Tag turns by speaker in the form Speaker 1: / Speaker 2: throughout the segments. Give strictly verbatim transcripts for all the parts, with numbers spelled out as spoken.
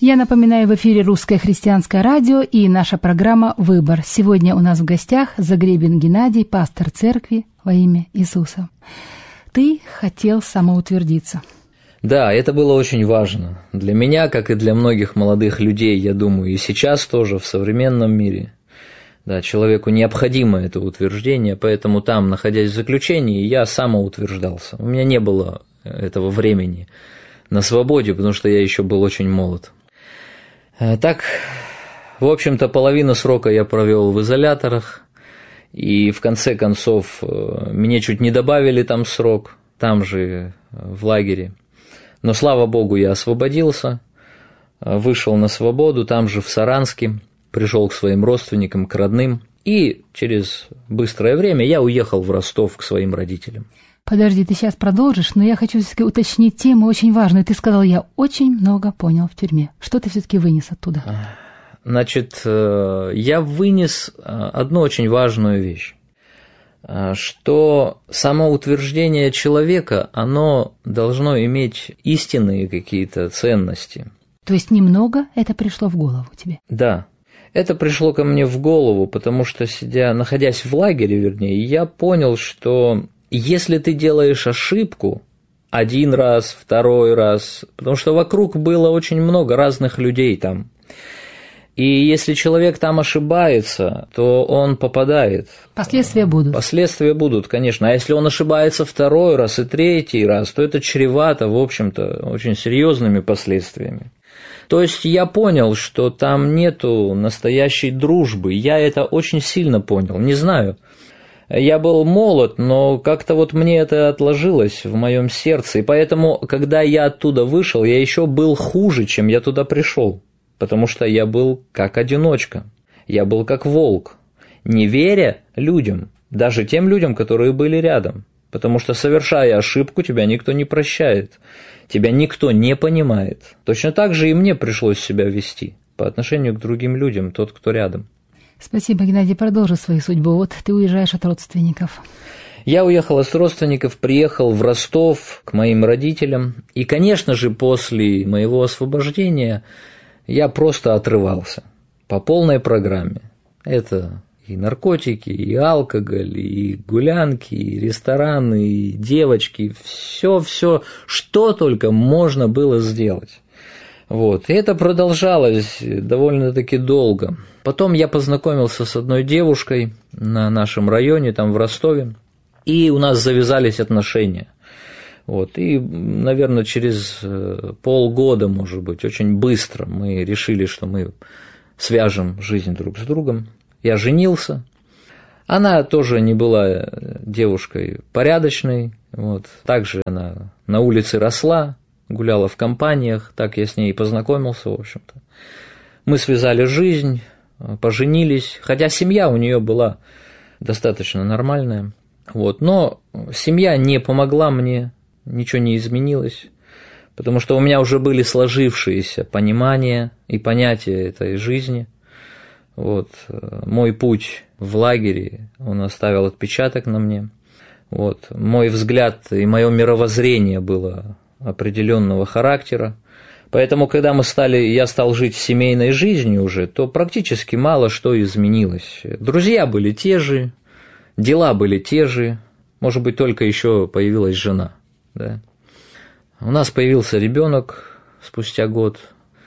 Speaker 1: Я напоминаю, в эфире Русское христианское радио и наша программа «Выбор». Сегодня у нас в гостях Загребин Геннадий, пастор церкви во имя Иисуса. Ты хотел самоутвердиться.
Speaker 2: Да, это было очень важно. Для меня, как и для многих молодых людей, я думаю, и сейчас тоже в современном мире. Да, человеку необходимо это утверждение, поэтому там, находясь в заключении, я самоутверждался. У меня не было этого времени на свободе, потому что я еще был очень молод. Так, в общем-то, половину срока я провел в изоляторах, и в конце концов мне чуть не добавили там срок, там же в лагере. Но, слава Богу, я освободился, вышел на свободу, там же в Саранске, пришел к своим родственникам, к родным, и через быстрое время я уехал в Ростов к своим родителям.
Speaker 1: Подожди, ты сейчас продолжишь, но я хочу все-таки уточнить тему очень важную. Ты сказал, я очень много понял в тюрьме. Что ты все-таки вынес оттуда?
Speaker 2: Значит, я вынес одну очень важную вещь, что самоутверждение человека, оно должно иметь истинные какие-то ценности.
Speaker 1: То есть немного это пришло в голову тебе?
Speaker 2: Да. Это пришло ко мне в голову, потому что, сидя, находясь в лагере, вернее, я понял, что если ты делаешь ошибку один раз, второй раз, потому что вокруг было очень много разных людей там, и если человек там ошибается, то он попадает.
Speaker 1: Последствия будут.
Speaker 2: Последствия будут, конечно. А если он ошибается второй раз и третий раз, то это чревато, в общем-то, очень серьезными последствиями. То есть я понял, что там нету настоящей дружбы. Я это очень сильно понял. Не знаю. Я был молод, но как-то вот мне это отложилось в моем сердце. И поэтому, когда я оттуда вышел, я еще был хуже, чем я туда пришел. Потому что я был как одиночка. Я был как волк, не веря людям, даже тем людям, которые были рядом. Потому что, совершая ошибку, тебя никто не прощает, тебя никто не понимает. Точно так же и мне пришлось себя вести по отношению к другим людям, тот, кто рядом.
Speaker 1: Спасибо, Геннадий, продолжи свою судьбу. Вот ты уезжаешь от родственников.
Speaker 2: Я уехал от родственников, приехал в Ростов к моим родителям. И, конечно же, после моего освобождения я просто отрывался по полной программе. Это и наркотики, и алкоголь, и гулянки, и рестораны, и девочки, все-все, что только можно было сделать. Вот. И это продолжалось довольно-таки долго. Потом я познакомился с одной девушкой на нашем районе, там в Ростове, и у нас завязались отношения. Вот. И, наверное, через полгода, может быть, очень быстро мы решили, что мы свяжем жизнь друг с другом. Я женился. Она тоже не была девушкой порядочной. Вот. Также она на улице росла, гуляла в компаниях. Так я с ней и познакомился, в общем-то. Мы связали жизнь, поженились. Хотя семья у нее была достаточно нормальная. Вот. Но семья не помогла мне, ничего не изменилось. Потому что у меня уже были сложившиеся понимания и понятия этой жизни. Вот. Мой путь в лагере, он оставил отпечаток на мне. Вот. Мой взгляд и мое мировоззрение было определенного характера. Поэтому, когда мы стали, я стал жить семейной жизнью уже, то практически мало что изменилось. Друзья были те же, дела были те же, может быть, только еще появилась жена. Да? У нас появился ребенок спустя год.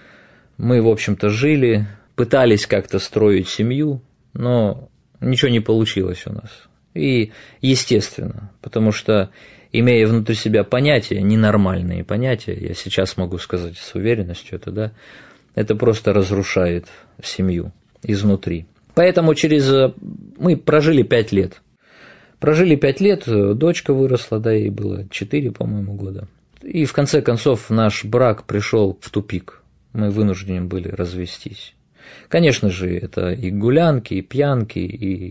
Speaker 2: Мы, в общем-то, жили, пытались как-то строить семью, но ничего не получилось у нас. И естественно, потому что, имея внутри себя понятия, ненормальные понятия, я сейчас могу сказать с уверенностью это, да, это просто разрушает семью изнутри. Поэтому через... мы прожили пять лет. Прожили пять лет, дочка выросла, да, ей было четыре, по-моему, года. И в конце концов наш брак пришел в тупик. Мы вынуждены были развестись. Конечно же, это и гулянки, и пьянки,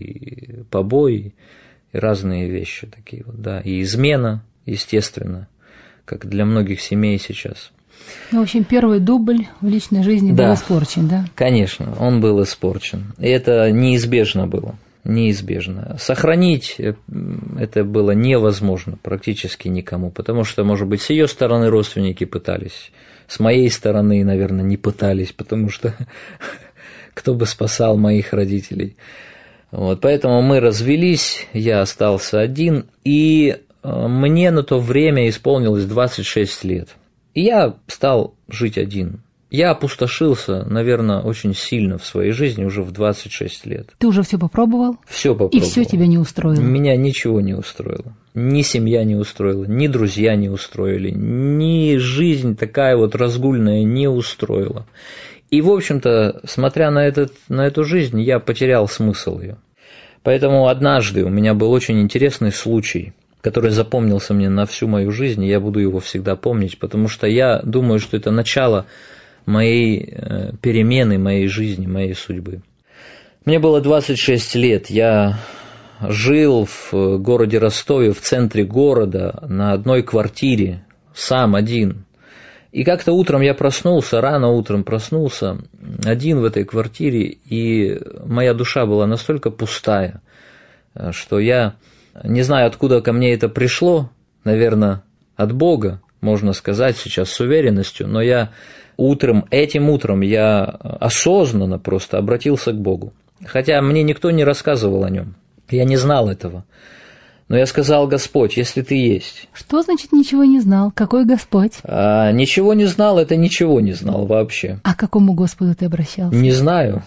Speaker 2: и побои, и разные вещи такие вот, да, и измена, естественно, как для многих семей сейчас.
Speaker 1: Ну, в общем, первый дубль в личной жизни
Speaker 2: да,
Speaker 1: был испорчен, да?
Speaker 2: Конечно, он был испорчен. И это неизбежно было. неизбежно. Сохранить это было невозможно практически никому, потому что, может быть, с ее стороны родственники пытались, с моей стороны, наверное, не пытались, потому что кто бы спасал моих родителей. Вот, поэтому мы развелись, я остался один, и мне на то время исполнилось двадцать шесть лет. И я стал жить один. Я опустошился, наверное, очень сильно в своей жизни уже в двадцать шесть лет.
Speaker 1: Ты уже все попробовал?
Speaker 2: Все попробовал.
Speaker 1: И все тебя не устроило?
Speaker 2: Меня ничего не устроило. Ни семья не устроила, ни друзья не устроили, ни жизнь такая вот разгульная не устроила. И, в общем-то, смотря на, этот, на эту жизнь, я потерял смысл ее. Поэтому однажды у меня был очень интересный случай, который запомнился мне на всю мою жизнь, и я буду его всегда помнить, потому что я думаю, что это начало моей перемены, моей жизни, моей судьбы. Мне было двадцать шесть лет, я жил в городе Ростове, в центре города, на одной квартире, сам один. И как-то утром я проснулся, рано утром проснулся, один в этой квартире, и моя душа была настолько пустая, что я не знаю, откуда ко мне это пришло, наверное, от Бога, можно сказать сейчас с уверенностью, но я утром, этим утром я осознанно просто обратился к Богу. Хотя мне никто не рассказывал о нем, я не знал этого. Но я сказал: Господь, если Ты есть.
Speaker 1: Что значит ничего не знал? Какой Господь?
Speaker 2: А, ничего не знал, это ничего не знал вообще.
Speaker 1: А к какому Господу ты обращался?
Speaker 2: Не знаю.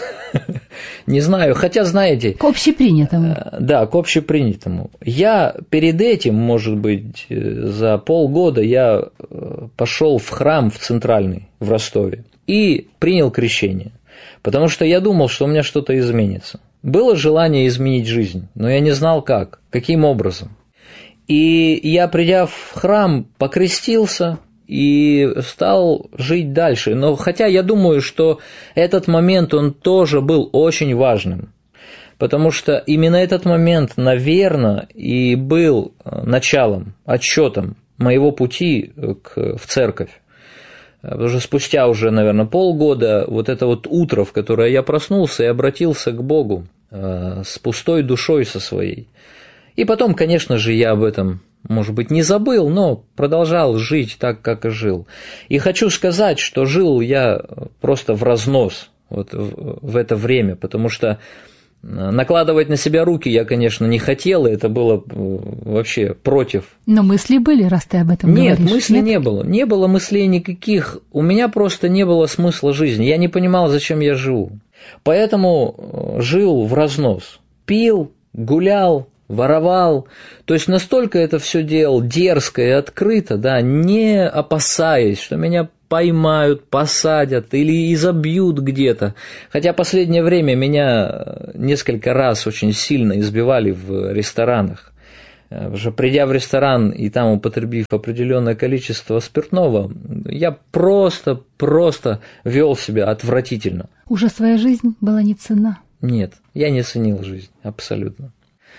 Speaker 2: Не знаю, хотя, знаете...
Speaker 1: К общепринятому.
Speaker 2: Да, к общепринятому. Я перед этим, может быть, за полгода я пошел в храм в Центральный, в Ростове, и принял крещение, потому что я думал, что у меня что-то изменится. Было желание изменить жизнь, но я не знал как, каким образом. И я, придя в храм, покрестился и стал жить дальше. Но хотя я думаю, что этот момент, он тоже был очень важным, потому что именно этот момент, наверное, и был началом, отсчетом моего пути к, в церковь. Потому что спустя уже, наверное, полгода, вот это вот утро, в которое я проснулся и обратился к Богу э, с пустой душой со своей. И потом, конечно же, я об этом, может быть, не забыл, но продолжал жить так, как и жил. И хочу сказать, что жил я просто в разнос вот в, в это время, потому что накладывать на себя руки я, конечно, не хотел, и это было вообще против.
Speaker 1: Но мысли были, раз ты об этом
Speaker 2: Нет,
Speaker 1: говоришь?
Speaker 2: мыслей
Speaker 1: Нет,
Speaker 2: не было. Не было мыслей никаких. У меня просто не было смысла жизни. Я не понимал, зачем я живу. Поэтому жил в разнос. Пил, гулял, воровал. То есть настолько это все делал дерзко и открыто, да, не опасаясь, что меня поймают, посадят или изобьют где-то. Хотя последнее время меня несколько раз очень сильно избивали в ресторанах. Уже придя в ресторан и там употребив определенное количество спиртного, я просто, просто вел себя отвратительно.
Speaker 1: Уже своя жизнь была не ценна?
Speaker 2: Нет, я не ценил жизнь, абсолютно.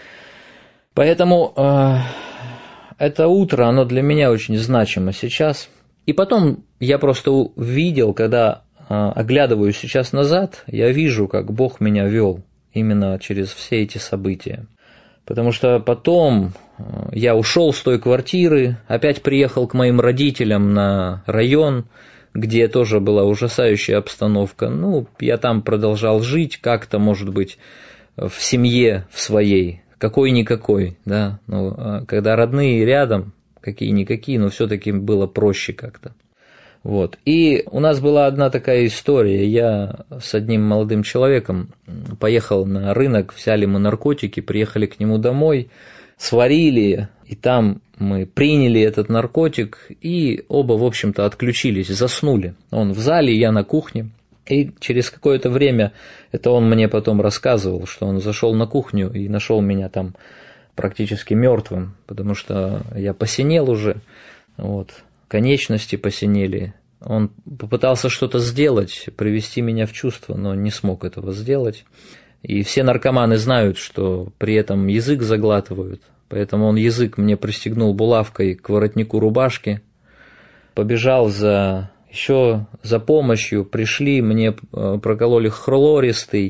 Speaker 2: Поэтому э, это утро, оно для меня очень значимо сейчас. И потом я просто видел, когда э, оглядываюсь сейчас назад, я вижу, как Бог меня вел именно через все эти события. Потому что потом я ушел с той квартиры, опять приехал к моим родителям на район, где тоже была ужасающая обстановка. Ну, я там продолжал жить как-то, может быть, в семье в своей, какой-никакой, да. Ну, когда родные рядом, какие-никакие, но все-таки было проще как-то. Вот. И у нас была одна такая история. Я с одним молодым человеком поехал на рынок, взяли мы наркотики, приехали к нему домой, сварили, и там мы приняли этот наркотик, и оба, в общем-то, отключились, заснули. Он в зале, я на кухне. И через какое-то время, это он мне потом рассказывал, что он зашел на кухню и нашел меня там практически мертвым, потому что я посинел уже, вот. Конечности посинели. Он попытался что-то сделать, привести меня в чувство, но не смог этого сделать. И все наркоманы знают, что при этом язык заглатывают. Поэтому он язык мне пристегнул булавкой к воротнику рубашки. Побежал за, еще за помощью. Пришли, мне прокололи хлористый,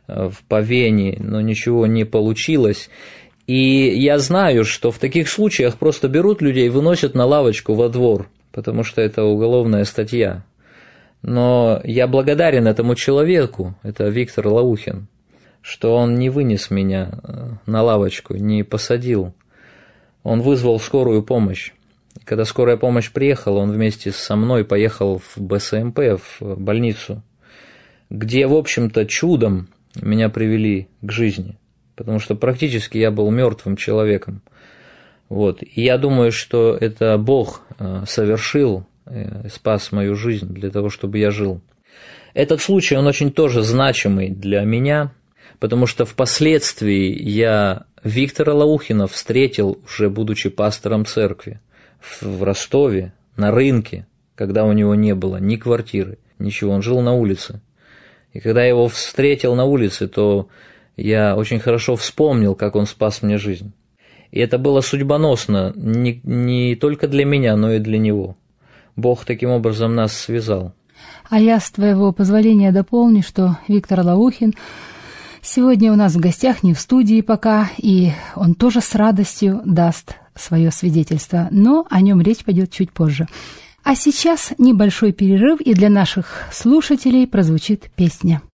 Speaker 2: по вене, но ничего не получилось. И я знаю, что в таких случаях просто берут людей, выносят на лавочку во двор, потому что это уголовная статья. Но я благодарен этому человеку, это Виктор Лаухин, что он не вынес меня на лавочку, не посадил. Он вызвал скорую помощь. Когда скорая помощь приехала, он вместе со мной поехал в Бэ Эс Эм Пэ, в больницу, где, в общем-то, чудом меня привели к жизни, потому что практически я был мертвым человеком. Вот. И я думаю, что это Бог совершил, спас мою жизнь для того, чтобы я жил. Этот случай, он очень тоже значимый для меня, потому что впоследствии я Виктора Лаухина встретил, уже будучи пастором церкви, в Ростове, на рынке, когда у него не было ни квартиры, ничего, он жил на улице. И когда я его встретил на улице, то я очень хорошо вспомнил, как он спас мне жизнь. И это было судьбоносно не, не только для меня, но и для него. Бог таким образом нас связал.
Speaker 1: А я, с твоего позволения, дополню, что Виктор Лаухин сегодня у нас в гостях, не в студии пока, и он тоже с радостью даст свое свидетельство, но о нем речь пойдет чуть позже. А сейчас небольшой перерыв, и для наших слушателей прозвучит песня.